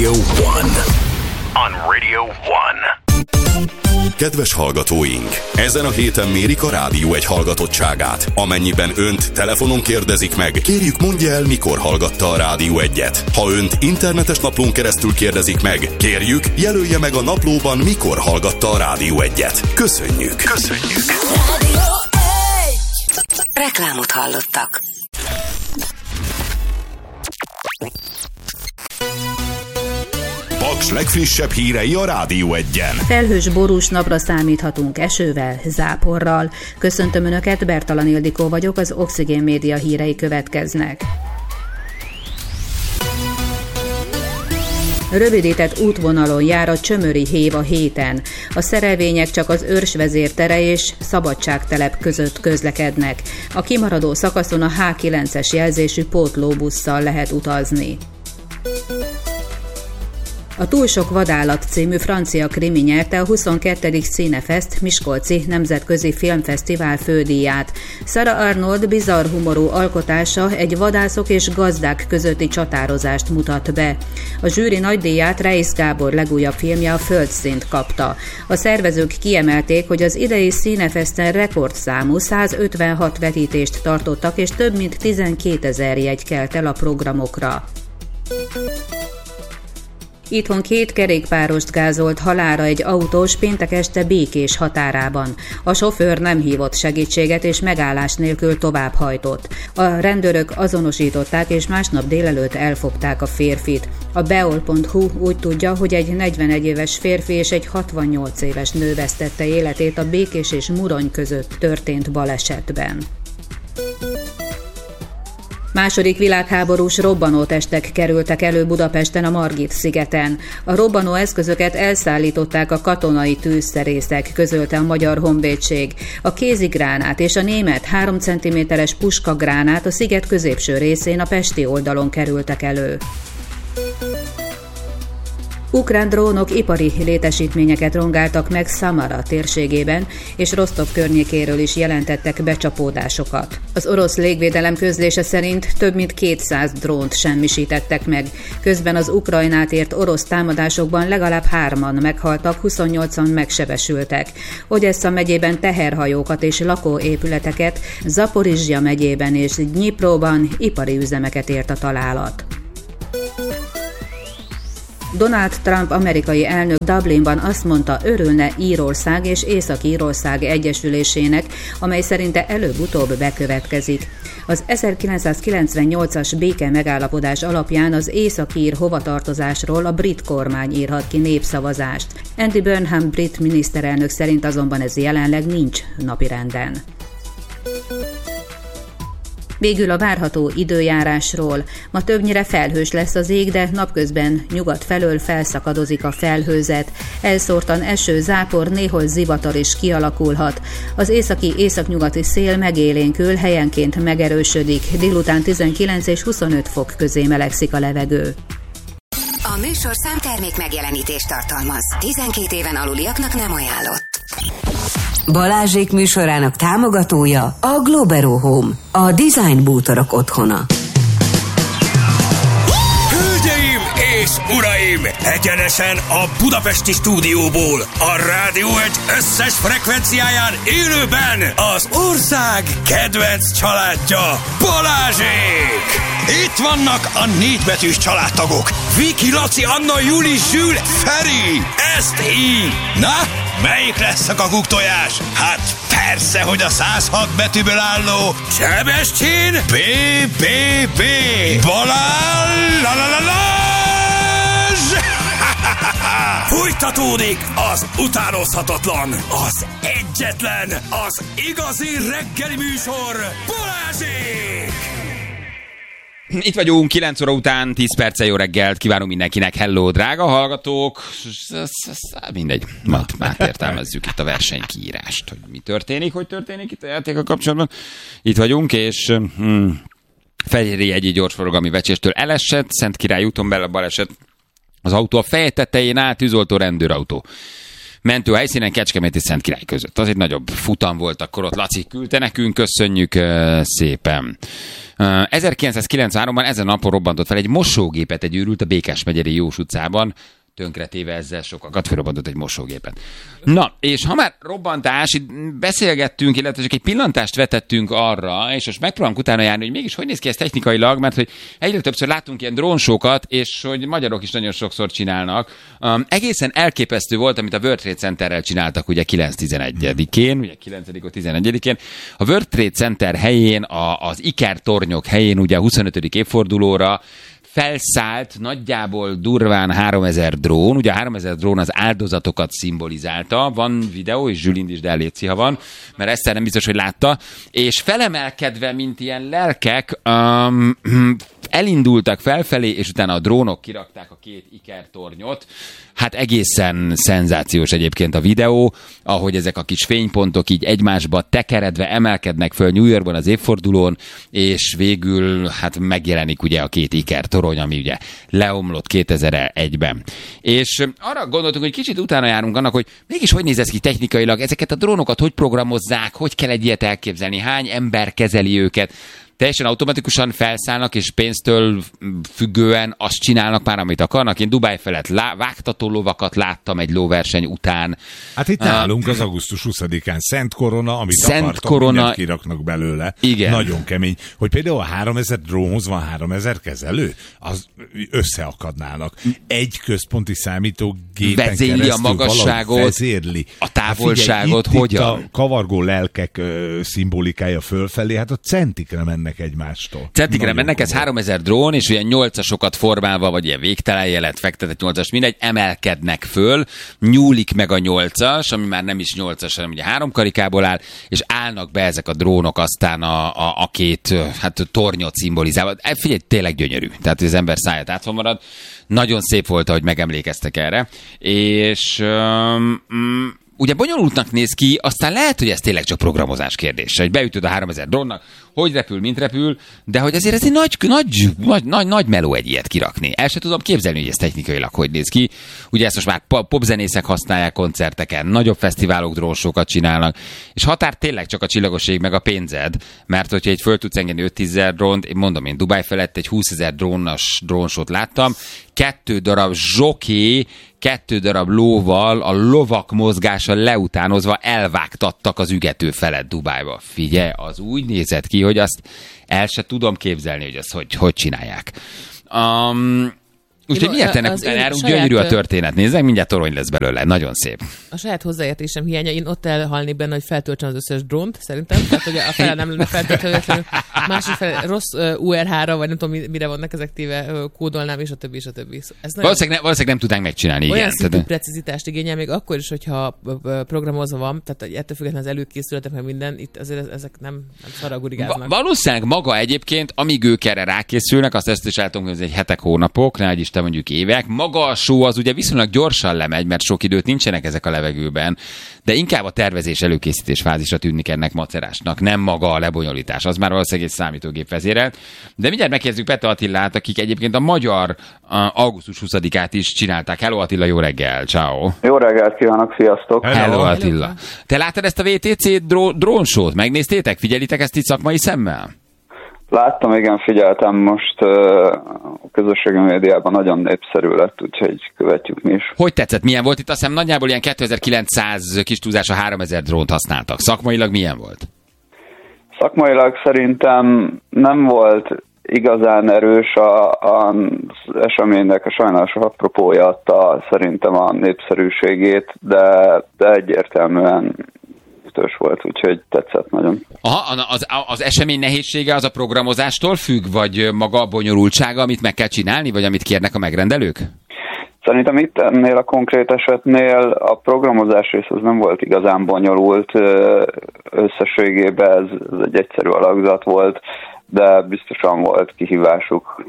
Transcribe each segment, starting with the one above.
Radio 1. On Radio 1. Kedves hallgatóink! Ezen a héten mérik a Rádió 1 hallgatottságát. Amennyiben önt telefonon kérdezik meg, kérjük mondja el, mikor hallgatta a Rádió 1-et. Ha önt internetes naplón keresztül kérdezik meg, kérjük jelölje meg a naplóban, mikor hallgatta a Rádió 1-et. Köszönjük! Köszönjük! Rádió 1! Reklámot hallottak. Paks legfrissebb hírei a Rádió 1-en. Felhős borús napra számíthatunk esővel, záporral. Köszöntöm Önöket, Bertalan Ildikó vagyok, az Oxigén Média hírei következnek. Rövidített útvonalon jár a Csömöri hév a héten. A szerelvények csak az Őrsvezér tere és Szabadságtelep között közlekednek. A kimaradó szakaszon a H9-es jelzésű pótlóbusszal lehet utazni. A Túl sok vadállat című francia krimi nyerte a 22. Cinefest Miskolci Nemzetközi Filmfesztivál fődíját. Sarah Arnold bizarr humorú alkotása egy vadászok és gazdák közötti csatározást mutat be. A zsűri nagydíját Reisz Gábor legújabb filmje, a Földszint kapta. A szervezők kiemelték, hogy az idei Cinefesten rekordszámú 156 vetítést tartottak, és több mint 12 000 jegy kelt el a programokra. Itthon 2 kerékpárost gázolt halálra egy autós péntek este Békés határában. A sofőr nem hívott segítséget és megállás nélkül továbbhajtott. A rendőrök azonosították és másnap délelőtt elfogták a férfit. A beol.hu úgy tudja, hogy egy 41 éves férfi és egy 68 éves nő vesztette életét a Békés és Murony között történt balesetben. Második világháborús robbanótestek kerültek elő Budapesten a Margit-szigeten. A robbanó eszközöket elszállították a katonai tűzszerészek, közölte a Magyar Honvédség. A kézigránát és a német 3 cm-es puskagránát a sziget középső részén, a pesti oldalon kerültek elő. Ukrán drónok ipari létesítményeket rongáltak meg Szamara térségében, és Rostov környékéről is jelentettek becsapódásokat. Az orosz légvédelem közlése szerint több mint 200 drónt semmisítettek meg. Közben az Ukrajnát ért orosz támadásokban legalább 3-an meghaltak, 28-an megsebesültek. Odessza megyében teherhajókat és lakóépületeket, Zaporizsja megyében és Dnyipróban ipari üzemeket ért a találat. Donald Trump amerikai elnök Dublinban azt mondta, örülne Írország és Észak-Írország egyesülésének, amely szerinte előbb-utóbb bekövetkezik. Az 1998-as béke megállapodás alapján az északír hovatartozásról a brit kormány írhat ki népszavazást. Andy Burnham brit miniszterelnök szerint azonban ez jelenleg nincs napirenden. Végül a várható időjárásról. Ma többnyire felhős lesz az ég, de napközben nyugat felől felszakadozik a felhőzet. Elszórtan eső, zápor, néhol zivatar is kialakulhat. Az északi-északnyugati szél megélénkül, helyenként megerősödik. Délután 19 és 25 fok közé melegszik a levegő. A műsorszám termék megjelenítést tartalmaz. 12 éven aluliaknak nem ajánlott. Balázsék műsorának támogatója a Globero Home, a design bútorok otthona. Hölgyeim és uraim, egyenesen a budapesti stúdióból, a Rádió 1 összes frekvenciáján élőben az ország kedvenc családja, Balázsék! Itt vannak a 4 betűs családtagok, Viki, Laci, Anna, Juli, Zsül, Feri, ezt így! Na, melyik lesz a kakuktojás? Hát persze, hogy a 106 betűből álló Sebestyén BBB Balázs! Fújtatódik az utánozhatatlan, az egyetlen, az igazi reggeli műsor, Balázsék! Itt vagyunk, 9 óra után, 10 perccel jó reggelt kívánunk mindenkinek. Hello, drága hallgatók! Mindegy, majd értelmezzük itt a versenykiírást, hogy mi történik, hogy történik itt a játékkal kapcsolatban. Itt vagyunk, és Fehérjegyi gyorsforgalmi vecséstől elesett, Szentkirály úton beleset az autó a feje tetején áll, tűzoltó rendőrautó. mentő helyszínen Kecskemét és Szentkirály között. Az egy nagyobb futam volt, akkor ott Laci küldte nekünk, köszönjük szépen. 1993-ban ezen napon robbantott fel egy mosógépet egy őrült a Békás megyeri Jós utcában, tönkretéve ezzel sokakat, felrobbantott egy mosógépet. Na, és ha már robbantás, itt beszélgettünk, illetve csak egy pillantást vetettünk arra, és most megpróbálunk utána járni, hogy mégis hogy néz ki ez technikailag, mert hogy egyre többször látunk ilyen drónsókat, és hogy magyarok is nagyon sokszor csinálnak. Egészen elképesztő volt, amit a World Trade Centerrel csináltak ugye 9-11-én, ugye 9-11-én. A World Trade Center helyén, az Iker tornyok helyén ugye a 25. évfordulóra felszállt nagyjából durván 3000 drón, ugye a 3000 drón az áldozatokat szimbolizálta, van videó, és Zsülint is, de létszi, ha van, mert Eszter nem biztos, hogy látta, és felemelkedve, mint ilyen lelkek, elindultak felfelé, és utána a drónok kirakták a két ikertornyot. Hát egészen szenzációs egyébként a videó, ahogy ezek a kis fénypontok így egymásba tekeredve emelkednek föl New Yorkban az évfordulón, és végül hát megjelenik ugye a két ikertorony, ami ugye leomlott 2001-ben. És arra gondoltunk, hogy kicsit utána járunk annak, hogy mégis hogy néz ez ki technikailag, ezeket a drónokat hogy programozzák, hogy kell egy ilyet elképzelni, hány ember kezeli őket. Teljesen automatikusan felszállnak, és pénztől függően azt csinálnak már, amit akarnak. Én Dubáj felett vágtató lovakat láttam egy lóverseny után. Hát itt nálunk az augusztus 20-án Szent Korona, amit akartak, mindent kiraknak belőle. Igen. Nagyon kemény. Hogy például a 3000 drónhoz van 3000 kezelő, az összeakadnának. Egy központi számítógépen vezéli keresztül a magasságot, vezérli. a távolságot, figyelj, hogyan? Itt a kavargó lelkek szimbolikája fölfelé, hát a centikre mennek egymástól. Centikre mennek, ez 3000 drón, és ilyen 8-asokat formálva, vagy ilyen végtelen jelet, fektetett 8-as, mindegy, emelkednek föl, nyúlik meg a 8-as, ami már nem is 8-as, hanem ugye 3 karikából áll, és állnak be ezek a drónok aztán a két tornyot szimbolizálva. Figyelj, tényleg gyönyörű. Tehát az ember száját átmarad. Nagyon szép volt, ahogy megemlékeztek erre. És ugye bonyolultnak néz ki, aztán lehet, hogy ez tényleg csak programozás kérdése, hogy beütöd a 3000 drónnak, hogy repül, mint repül, de hogy azért ez egy nagy meló egy ilyet kirakni. El sem tudom képzelni, hogy ez technikailag hogy néz ki. Ugye ezt most már popzenészek használják koncerteken, nagyobb fesztiválok drónsókat csinálnak, és határ tényleg csak a csillagosség meg a pénzed, mert hogyha egy föl tudsz engedni 5-10 drónt, én mondom, én Dubáj felett egy 20 000 drónsót láttam, 2 darab zsoké, 2 darab lóval, a lovak mozgása leutánozva elvágtattak az ügető felett Dubájba. Figyelj, az úgy nézett ki, hogy azt el se tudom képzelni, hogy azt hogy csinálják. Úgyhogy miért ennek gyönyörű a történet? Nézzek, mindjárt torony lesz belőle. Nagyon szép. A saját hozzáértésem hiánya, én ott elhalnék benne, hogy feltöltsem az összes drónt, szerintem. Tehát, hogy a fele nem lenne feltölthető. Másik fele rossz URH-ra, vagy nem tudom, mire vannak ezek téve, kódolnám, és a többi, és a többi. Ez valószínűleg nem tudnánk megcsinálni. Olyan szintű precizitást igényel, még akkor is, hogyha programozva van, tehát ettől függetlenül az előkészületek, meg minden, itt azért ezek nem szaragurigáznak. Valószínűleg maga egyébként, amíg ők erre rákészülnek, azt is látom, hogy ez egy hetek, hónapok, ne Isten mondjuk évek. Maga a show az ugye viszonylag gyorsan lemegy, mert sok időt nincsenek ezek a levegőben, de inkább a tervezés, előkészítés fázisra tűnik ennek macerásnak, nem maga a lebonyolítás. Az már valószínűleg egy számítógép vezérelt. De mindjárt megkérdezzük Pete Attilát, akik egyébként a magyar augusztus 20-át is csinálták. Hello Attila, jó reggel, ciao. Jó reggelt kívánok, sziasztok. Hello Attila. Te láttad ezt a VTC drónsót? Megnéztétek? Figyelitek ezt itt szakmai szemmel? Láttam, igen, figyeltem most a közösségi médiában nagyon népszerű lett, úgyhogy követjük mi is. Hogy tetszett? Milyen volt itt? Azt hiszem nagyjából ilyen 2900 kis túlzása 3000 drónt használtak. Szakmailag milyen volt? Szakmailag szerintem nem volt igazán erős az eseménynek, a sajnálatos apropója adta szerintem a népszerűségét, de egyértelműen volt, úgyhogy tetszett nagyon. Aha, az esemény nehézsége az a programozástól függ, vagy maga a bonyolultsága, amit meg kell csinálni, vagy amit kérnek a megrendelők? Szerintem itt ennél a konkrét esetnél a programozás rész az nem volt igazán bonyolult, összességében ez egy egyszerű alakzat volt, de biztosan volt kihívásuk,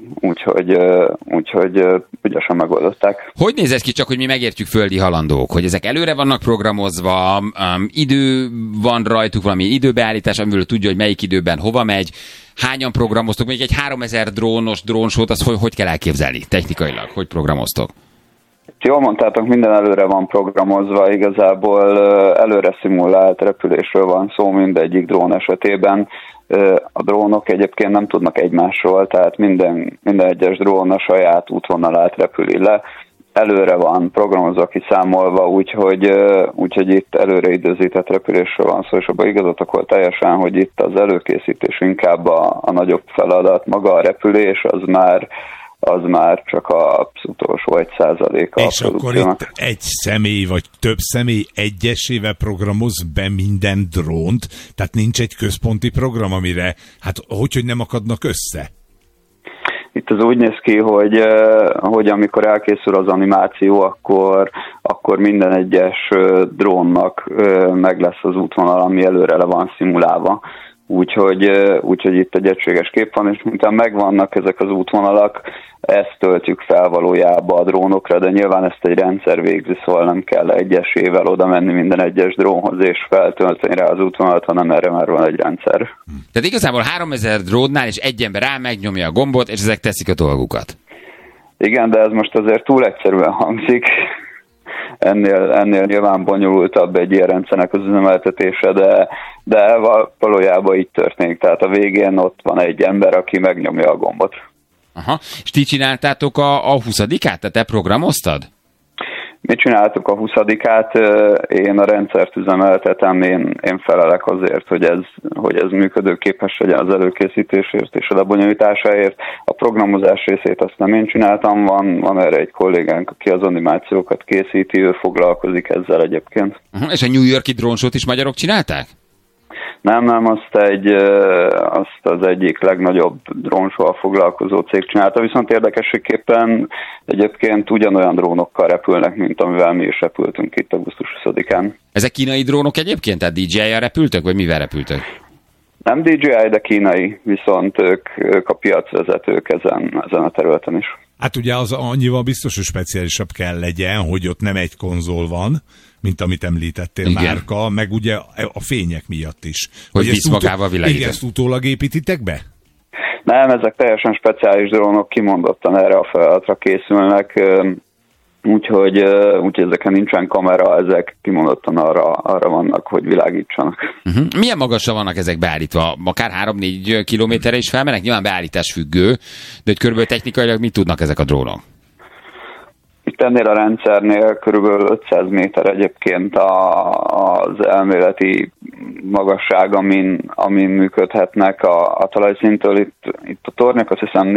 úgyhogy ügyesen megoldották. Hogy néz ez ki, csak hogy mi megértjük földi halandók, hogy ezek előre vannak programozva, idő van rajtuk, valami időbeállítás, amiből tudja, hogy melyik időben hova megy, hányan programoztok, még egy 3000 drónos drónsót, azt hogy kell elképzelni technikailag, hogy programoztok? Jól mondtátok, minden előre van programozva, igazából előre szimulált repülésről van szó mindegyik drón esetében. A drónok egyébként nem tudnak egymásról, tehát minden egyes drón a saját útvonalát repüli le. Előre van programozva, kiszámolva, úgyhogy itt előre időzített repülésről van szó, és abban igazatok volt teljesen, hogy itt az előkészítés inkább a nagyobb feladat, maga a repülés az már csak az utolsó 1%-a. És akkor itt egy személy vagy több személy egyesével programoz be minden drónt, tehát nincs egy központi program, amire, hát hogy nem akadnak össze? Itt az úgy néz ki, hogy amikor elkészül az animáció, akkor minden egyes drónnak meg lesz az útvonal, ami előre le van szimulálva. Úgyhogy itt egy egységes kép van, és miután megvannak ezek az útvonalak, ezt töltjük fel valójában a drónokra, de nyilván ezt egy rendszer végzi, szóval nem kell egyesével oda menni minden egyes drónhoz és feltölteni rá az útvonalat, hanem erre már van egy rendszer. Tehát igazából 3000 drónnál és egy ember áll, megnyomja a gombot, és ezek teszik a dolgukat. Igen, de ez most azért túl egyszerűen hangzik. Ennél nyilván bonyolultabb egy ilyen rendszernek az üzemeltetése, de valójában így történik. Tehát a végén ott van egy ember, aki megnyomja a gombot. Aha. És ti csináltátok a 20-át? Tehát te programoztad? Mi csináltuk a 20-át, én a rendszert üzemeltetem, én felelek azért, hogy ez működőképes legyen az előkészítésért és a lebonyolításáért. A programozás részét azt nem én csináltam, van erre egy kollégánk, aki az animációkat készíti, ő foglalkozik ezzel egyébként. És a New York-i drónsót is magyarok csinálták? Nem, azt az egyik legnagyobb drónsóval foglalkozó cég csinálta, viszont érdekességképpen egyébként ugyanolyan drónokkal repülnek, mint amivel mi is repültünk itt augusztus 20-án. Ezek kínai drónok egyébként? Tehát DJI-jel repültök, vagy mivel repültök? Nem DJI, de kínai, viszont ők a piacvezetők ezen a területen is. Hát ugye az annyival biztos, hogy speciálisabb kell legyen, hogy ott nem egy konzol van, mint amit említettél, igen. Márka, meg ugye a fények miatt is. Hogy visz magával világítani. Igen, ezt utólag építitek be? Nem, ezek teljesen speciális drónok, kimondottan erre a feladatra készülnek, úgyhogy ezeken nincsen kamera, ezek kimondottan arra vannak, hogy világítsanak. Milyen magasra vannak ezek beállítva? Akár 3-4 kilométerre is felmennek? Nyilván beállítás függő, de hogy körülbelül technikailag mit tudnak ezek a drónok? Itt ennél a rendszernél körülbelül 500 méter egyébként az elméleti magasság, amin működhetnek a talajszintől. Itt a tornyok azt hiszem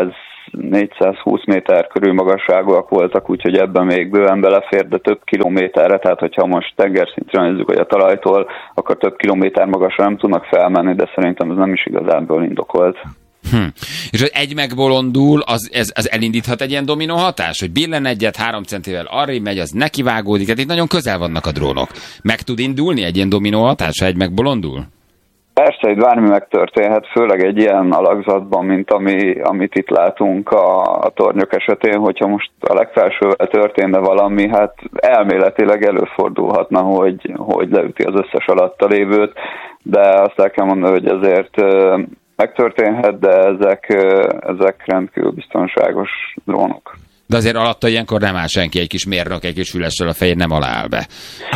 420 méter körül magasságúak voltak, úgyhogy ebben még bőven belefér, de több kilométerre, tehát hogyha most tengerszintre nézzük, hogy a talajtól, akkor több kilométer magasra nem tudnak felmenni, de szerintem ez nem is igazából indokolt. És hogy egy megbolondul, az elindíthat egy ilyen dominó hatás, hogy billen egyet 3 centivel arrébb megy, az nekivágódik, tehát itt nagyon közel vannak a drónok. Meg tud indulni egy ilyen dominó hatás, ha egy megbolondul? Persze, itt bármi megtörténhet, főleg egy ilyen alakzatban, mint amit itt látunk a tornyok esetén, hogyha most a legfelsővel történne valami, hát elméletileg előfordulhatna, hogy leüti az összes alatta lévőt, de azt el kell mondani, hogy ezért megtörténhet, de ezek rendkívül biztonságos drónok. De azért alatta ilyenkor nem áll senki, egy kis mérnök, egy kis fülessel a fején nem alááll be.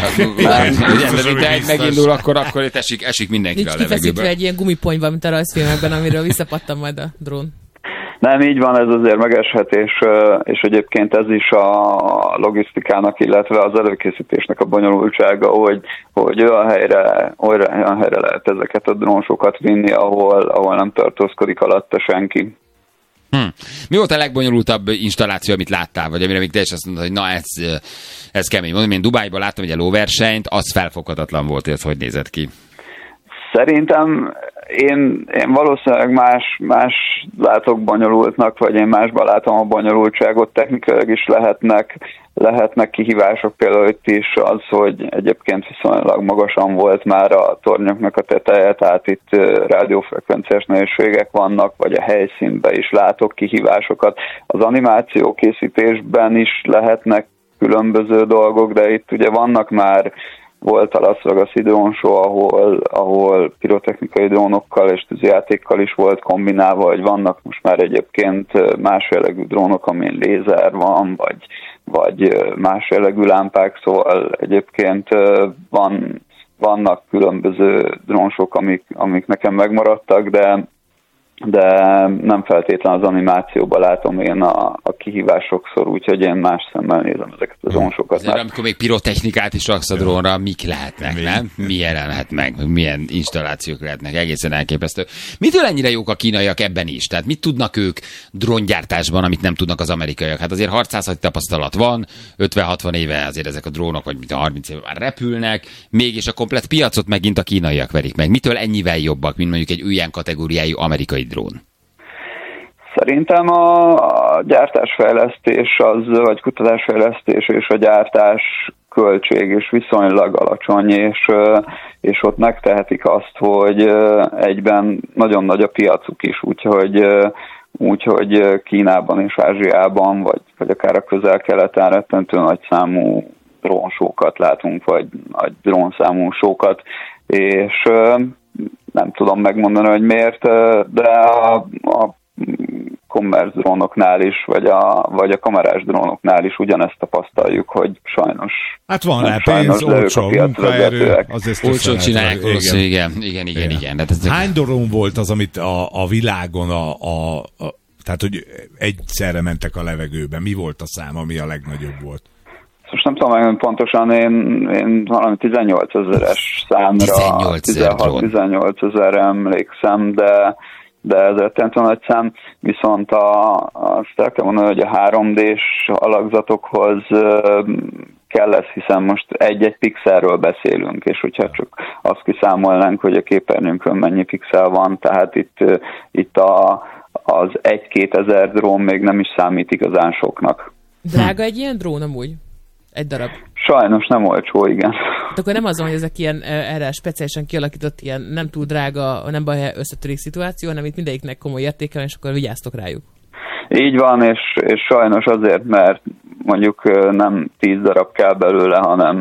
De egy megindul, akkor itt esik mindenkire a levegőből. Kifeszítve egy ilyen gumiponyva, mint a rajzfilmekben, amiről visszapattan majd a drón. Nem, így van, ez azért megeshet, és egyébként ez is a logisztikának, illetve az előkészítésnek a bonyolultsága, hogy olyan helyre lehet ezeket a drónsokat vinni, ahol nem tartózkodik alatta senki. Mi volt a legbonyolultabb installáció, amit láttál, vagy amire még te is azt mondod, hogy na ez kemény. Mondom, én Dubájban láttam egy lóversenyt, az felfoghatatlan volt, hogy ez hogy nézett ki. Szerintem én valószínűleg más látok bonyolultnak, vagy én másban látom a bonyolultságot, technikailag is lehetnek kihívások, például itt is az, hogy egyébként viszonylag magasan volt már a tornyoknak a teteje, tehát itt rádiófrekvenciás nehézségek vannak, vagy a helyszínben is látok kihívásokat. Az animáció készítésben is lehetnek különböző dolgok, de itt ugye vannak már volt a Las Vegas-i drónshow, ahol pirotechnikai drónokkal és tűzijátékkal is volt kombinálva, hogy vannak most már egyébként más jellegű drónok, amin lézer van, vagy más jellegű lámpák, szóval egyébként vannak különböző drónsok, amik nekem megmaradtak, de nem feltétlenül az animációban látom én a kihívás sokszor, úgyhogy én más szemmel nézem ezeket a drónsokat. Azért, amikor még pirotechnikát is raksz a drónra, mik lehetnek, nem? Milyen lehet meg, milyen installációk lehetnek, egészen elképesztő. Mitől ennyire jók a kínaiak ebben is? Tehát mit tudnak ők dróngyártásban, amit nem tudnak az amerikaiak? Hát azért harcászati tapasztalat van, 50-60 éve azért ezek a drónok, vagy 30 éve már repülnek, mégis a komplett piacot megint a kínaiak verik meg. Mitől ennyivel jobbak, mint mondjuk egy ilyen kategóriájú amerikai drón? Szerintem a gyártásfejlesztés vagy kutatásfejlesztés és a gyártás költség is viszonylag alacsony, és ott megtehetik azt, hogy egyben nagyon nagy a piacuk is, úgyhogy Kínában és Ázsiában, vagy akár a Közel-Keleten rettentő nagy számú drónsókat látunk, vagy nagy drónszámú sókat, és nem tudom megmondani, hogy miért, de a commerce drónoknál is, vagy a kamerás drónoknál is ugyanezt tapasztaljuk, hogy sajnos. Hát van rá pénz, olcsó munkaerő, olcsó csinálják, igen. Hány drón volt az, amit a világon tehát, hogy egyszerre mentek a levegőben? Mi volt a szám, ami a legnagyobb volt? Most nem tudom megmondani pontosan, én valami 18 000-es számra, 16-18 000-re emlékszem, de ez rettentően nagy szám, viszont azt el kell mondani, hogy a 3D-s alakzatokhoz kell lesz, hiszen most egy-egy pixelről beszélünk, és hogyha csak azt kiszámolnánk, hogy a képernyőnkön mennyi pixel van, tehát itt az 1-2 ezer drón még nem is számít igazán soknak. Drága egy ilyen drón amúgy? Egy darab? Sajnos nem olcsó, igen. De akkor nem az van, hogy ezek ilyen erre speciálisan kialakított ilyen nem túl drága, nem baj, összetörik szituáció, hanem itt mindegyiknek komoly értéke, és akkor vigyáztok rájuk. Így van, és sajnos azért, mert mondjuk nem 10 darab kell belőle,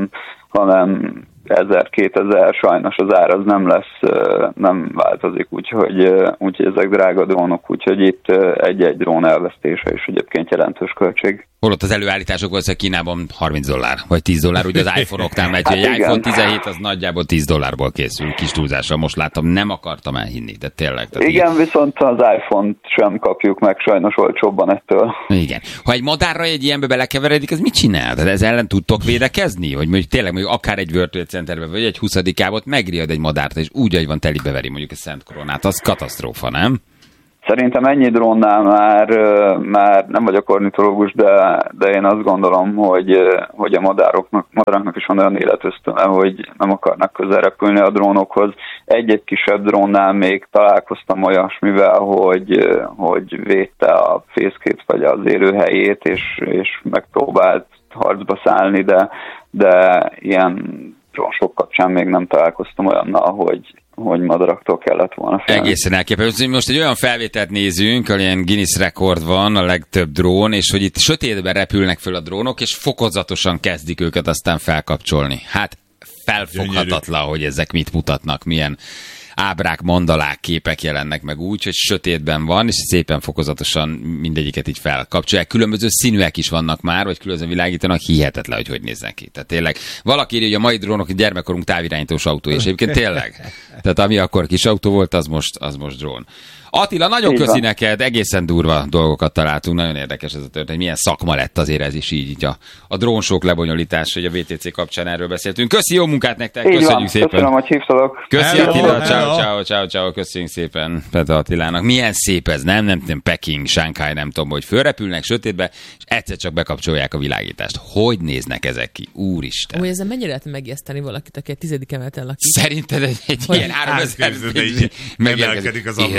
hanem 1000-2000, sajnos az ár az nem változik, úgyhogy ezek drága drónok, úgyhogy itt egy-egy drón elvesztése is egyébként jelentős költség. Holott az előállítások valószínűleg Kínában $30, vagy $10, ugye az iPhone-oknál megy, hogy egy iPhone 17 az nagyjából $10 készül, kis túlzással. Most láttam, nem akartam elhinni, de tényleg. Igen, viszont az iPhone-t sem kapjuk meg sajnos olcsóbban ettől. Igen. Ha egy madárra egy ilyenbe belekeveredik, az mit csinál? Tehát ez ellen tudtok védekezni? Vagy mondjuk tényleg mondjuk akár egy World Trade Centerbe, vagy egy 20-ávot megriad egy madárt, és úgy, hogy van telibeveri mondjuk a Szent Koronát, az katasztrófa, nem? Szerintem ennyi drónnál már nem vagyok ornitológus, de én azt gondolom, hogy a madaraknak is van olyan életösztöne, hogy nem akarnak közel repülni a drónokhoz. Egy-egy kisebb drónnál még találkoztam olyasmivel, hogy védte a fészkét vagy az élőhelyét, és megpróbált harcba szállni, de ilyen drónsok kapcsán még nem találkoztam olyannal, hogy madaraktól kellett volna félni. Egészen elképesztő. Most egy olyan felvételt nézünk, ahol ilyen Guinness rekord van, a legtöbb drón, és hogy itt sötétben repülnek föl a drónok, és fokozatosan kezdik őket aztán felkapcsolni. Hát felfoghatatlan, hogy ezek mit mutatnak, milyen ábrák, mandalák, képek jelennek meg úgy, hogy sötétben van, és szépen fokozatosan mindegyiket így felkapcsolják. Különböző színűek is vannak már, vagy különböző világítanak, hihetetlen, hogy néznek ki. Tehát tényleg valaki írja, hogy a mai drónok a gyermekkorunk távirányítós autó, és egyébként tényleg. Tehát ami akkor kis autó volt, az most drón. Attila, nagyon köszi neked, egészen durva dolgokat találtunk, nagyon érdekes ez a történet, milyen szakma lett azért ez is így a drónsók lebonyolítás, hogy a VTC kapcsán erről beszéltünk. Köszi, jó munkát nektek, köszönjük szépen. Köszönöm, hogy hívtalak. Köszi Attila, ciao, köszönjük szépen Petra Attilának. Milyen szép ez, nem Peking, Shanghai, nem tudom, hogy fölrepülnek sötétbe, és egyszer csak bekapcsolják a világítást. Hogy néznek ezek ki? Úristen. Hogy ezzel mennyire lehet megijeszteni valakit, aki egy 10. emeleten lakik? Szerinted egy ilyen 3000 megemelkedik az ablak.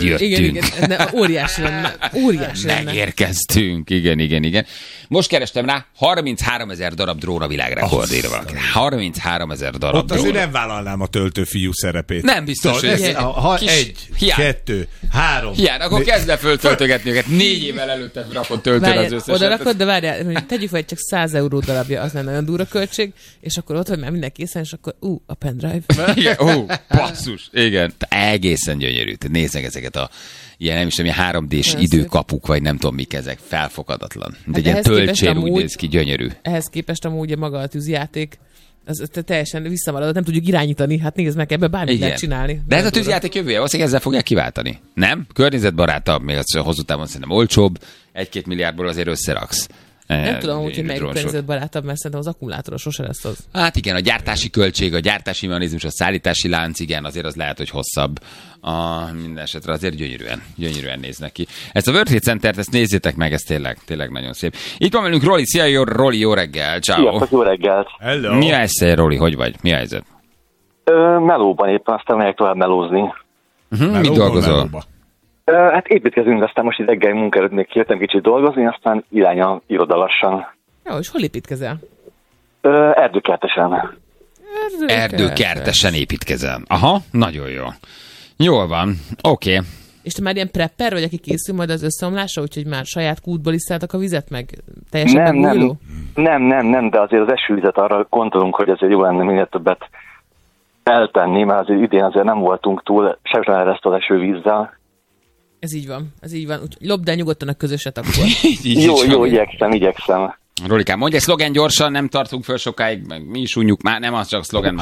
megjöttünk. Igen, óriási lenne. Megérkeztünk, igen. Most kerestem rá, 33 000 darab drón a világrekord írva valaki. 33 000 darab ott azért nem vállalnám a töltőfiú szerepét. Nem biztos, hogy egy, kettő, három. Hiány, akkor kezd le föltöltögetni őket. 4 évvel előtte rakott töltőre az összeset. Oda rakod, de várjál, tegyük fel, csak 100 euró darabja, az nem olyan durva költség, és akkor ott vagy már minden készen, és akkor a pendrive. Igen, basszus. Igen, egészen gyönyörű. Nézd meg ezeket a ilyen, nem is tudom, 3D-s időkapuk, vagy nem tudom mik ezek, felfoghatatlan. De egy ilyen töltsér úgy néz ki, gyönyörű. Ehhez képest amúgy maga a tűzjáték, az teljesen visszamaradott, nem tudjuk irányítani, hát nézd meg, ebben bármit lehet csinálni. De ez a tűzjáték jövője, valószínűleg ezzel fogják kiváltani. Nem? Környezetbarátabb, még az hosszú távon szerintem olcsóbb, 1-2 milliárdból azért összeraksz. Nem tudom, hogy melyik környezetbarátabb, mert szerintem az akkumulátoros sose lesz az. Hát igen, a gyártási költség, a gyártási mechanizmus, a szállítási lánc, igen, azért az lehet, hogy hosszabb. Minden esetre azért gyönyörűen néznek ki. Ezt a World Trade Centert, ezt nézzétek meg, ez tényleg nagyon szép. Itt van velünk Roli, szia, Roli, jó reggel, ciao. Sziasztok, jó reggelt. Hello. Mi a helyzet, Roli, hogy vagy? Mi a helyzet? Melóban éppen, aztán megyek tovább melózni. Mit dolgozol? Hát építkezünk, aztán most itt reggel munkaerőt még kértem kicsit dolgozni, aztán irány a iroda lassan. Jó, és hol építkezel? Erdőkertesen. Erdőkertesen építkezel. Aha, nagyon jó. Jól van, oké. És te már ilyen prepper vagy, aki készül majd az összeomlásra, úgyhogy már saját kútból iszáltak a vizet, meg teljesen megújuló? Nem, de azért az esővizet arra gondolunk, hogy azért jó lenne minél többet eltenni, mert azért idén azért nem voltunk túl sejtelen eresztő az esővízzel. Ez így van. Úgyhogy lopd el nyugodtan a közöset akkor. Jó, igyekszem. Rolikám, mondj egy szlogen gyorsan, nem tartunk föl sokáig, meg mi is unjuk, már nem az csak szlogen.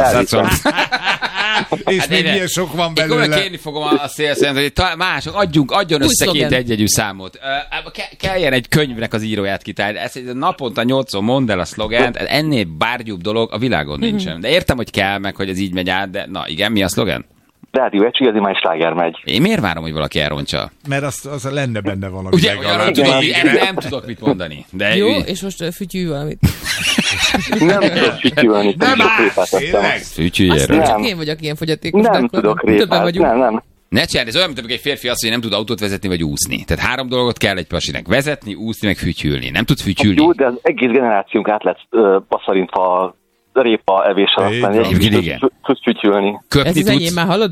És még milyen sok van belőle. Én kérni fogom a szélszent, hogy mások, adjon össze két egyegyű számot. Kelljen egy könyvnek az íróját kitálni. Ezt naponta 8-szor mondd el a szlogent, ennél bárgyúbb dolog a világon nincsen. De értem, hogy kell, meg hogy ez így megy át, de na igen, mi a szlogen? Rádió egy igazi már sláger megy. Én miért várom, hogy valaki elrontsa? Mert az lenne benne valami. Ugye, nem tudok mit mondani. De jó, és most fütyülj valamit. Nem tudok fütyülni. Nem állsz, tényleg? Fütyüljél. Csak én vagyok ilyen fogyatékos. Nem tudok répát, nem. Ne csináld, ez olyan, mint egy férfi azt, hogy nem tud autót vezetni vagy úszni. Tehát 3 dolgot kell egy pasinek: vezetni, úszni, meg fütyülni. Nem tud fütyülni. Jó, de az egész generációnk át lett passzarintva répa evés alatt. Tudsz fütyülni. Ez az enyém, már hallod?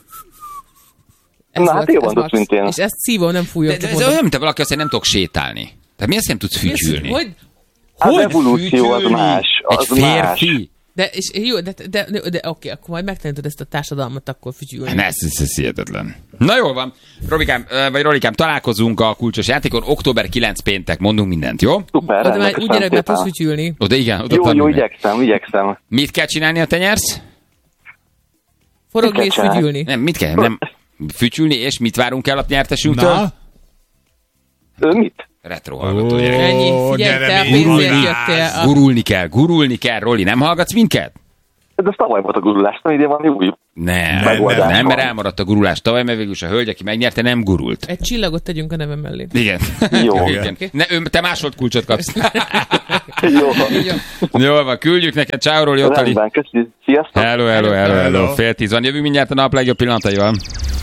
Na hát jó mondod, szintén. És ezt szívom, nem fújom. De ez olyan, mint valaki azt, hogy nem tudok sétálni. Tehát mi azt nem tudsz fütyülni? Hogy az evolúció az más. Egy férfi? De jó, de oké, akkor majd megtanítod ezt a társadalmat, akkor fütyülni. Ez hihetetlen. Na jól van. Rolikám, találkozunk a kulcsos játékon. Október 9 péntek, mondunk mindent, jó? Szuper, oda már úgy gyerek, mert tudsz fütyülni. Jó, igyekszem. Mit kell csinálni, ha te nyersz? Forogni és fütyülni. Nem, mit kell? Nem. Fütyülni, és mit várunk el a nyertesünktől? Mit? Retro hallgató gyerek. Ennyi, figyelj, te a pénzért jöttél. Gurulni kell, Roli, nem hallgatsz minket? De ez tavaly volt a gurulás, nem idén van új. Nem, mert elmaradt a gurulás tavaly, mert végül is a hölgy, aki megnyerte, nem gurult. Egy csillagot tegyünk a nevem mellé. Igen. Jó. Igen. Te másolt kulcsot kapsz. Jó. Jól van, küldjük neked. Ciao, Roli, Otali. Rendben, köszi. Sziasztok. Hello. 9:30 van. Jövünk mindjárt a nap legjobb pillanataival.